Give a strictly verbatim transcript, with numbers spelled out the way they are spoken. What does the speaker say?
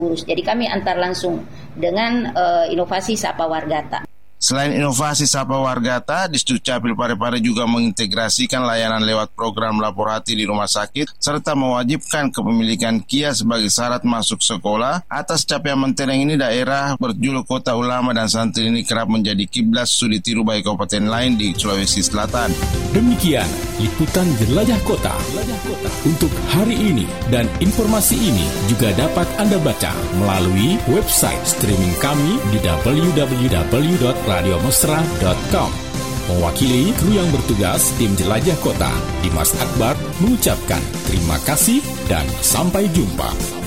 urus. Jadi kami antar langsung dengan uh, inovasi Sapa Wargata. Selain inovasi Sapa Wargata, Disduk Capil Parepare juga mengintegrasikan layanan lewat program lapor hati di rumah sakit, serta mewajibkan kepemilikan K I A sebagai syarat masuk sekolah. Atas capaian mentereng ini, daerah berjuluk Kota Ulama dan Santri ini kerap menjadi kiblat studi tiru bagi kabupaten lain di Sulawesi Selatan. Demikian liputan Jelajah Kota untuk hari ini, dan informasi ini juga dapat Anda baca melalui website streaming kami di w w w dot radio mesra dot com. Mewakili kru yang bertugas tim Jelajah Kota, Dimas Akbar mengucapkan terima kasih dan sampai jumpa.